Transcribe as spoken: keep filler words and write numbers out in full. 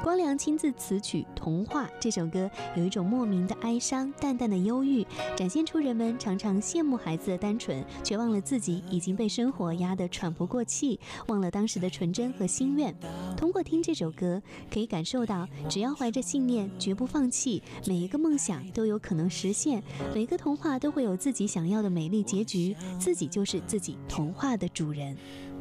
光良亲自词曲《童话》这首歌，有一种莫名的哀伤，淡淡的忧郁，展现出人们常常羡慕孩子的单纯，却忘了自己已经被生活压得喘不过气，忘了当时的纯真和心愿。通过听这首歌，可以感受到，只要怀着信念，绝不放弃，每一个梦想都有可能实现，每个童话都会有自己想要的美丽结局，自己就是自己童话的主人。